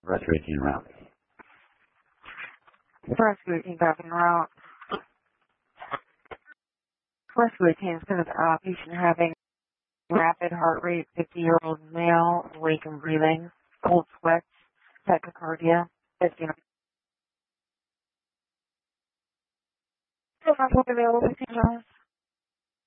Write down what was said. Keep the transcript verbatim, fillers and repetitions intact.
Rescue eighteen route. Rescue eighteen back en route. Rescue eighteen is going to uh, patient having rapid heart rate, fifty-year-old male, awake and breathing, cold sweats, tachycardia, fifty-nine. Still not available, fifteen dollars.